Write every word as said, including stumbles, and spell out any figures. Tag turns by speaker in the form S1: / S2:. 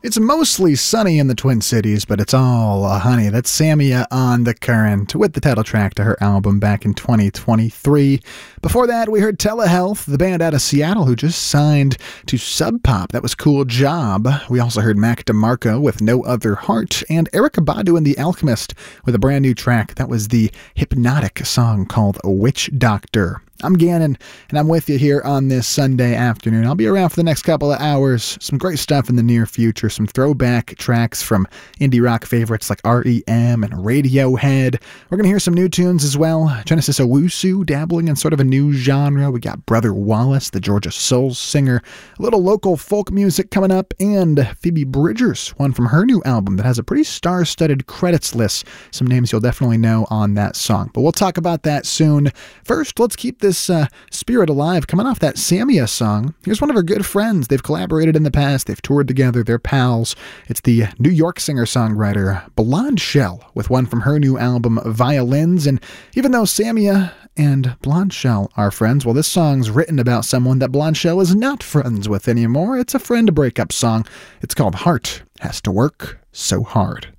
S1: It's mostly sunny in the Twin Cities, but it's all uh, honey. That's Samia on the Current with the title track to her album back in twenty twenty-three. Before that, we heard Telehealth, the band out of Seattle who just signed to Sub Pop. That was Cool Job. We also heard Mac DeMarco with No Other Heart, and Erykah Badu and The Alchemist with a brand new track. That was the Hypnotic song called Witch Doctor. I'm Gannon, and I'm with you here on this Sunday afternoon. I'll be around for the next couple of hours. Some great stuff in the near future. Some throwback tracks from indie rock favorites like R E M and Radiohead. We're going to hear some new tunes as well. Genesis Owusu dabbling in sort of a new genre. We got Brother Wallace, the Georgia Soul singer. A little local folk music coming up. And Phoebe Bridgers, one from her new album that has a pretty star-studded credits list. Some names you'll definitely know on that song. But we'll talk about that soon. First, let's keep this This uh, spirit alive, coming off that Samia song. Here's one of her good friends. They've collaborated in the past. They've toured together. They're pals. It's the New York singer-songwriter Blonde Shell with one from her new album, Violins. And even though Samia and Blonde Shell are friends, well, this song's written about someone that Blonde Shell is not friends with anymore. It's a friend breakup song. It's called Heart Has to Work So Hard.